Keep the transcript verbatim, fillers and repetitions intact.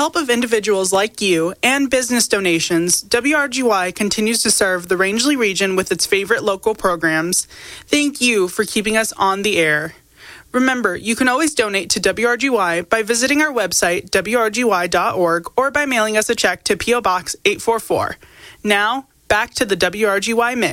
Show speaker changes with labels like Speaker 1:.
Speaker 1: help of individuals like you and business donations, W R G Y continues to serve the Rangeley region with its favorite local programs. Thank you for keeping us on the air. Remember, you can always donate to W R G Y by visiting our website, W R G Y dot org, or by mailing us a check to P O Box eight four four. Now, back to the W R G Y Mix.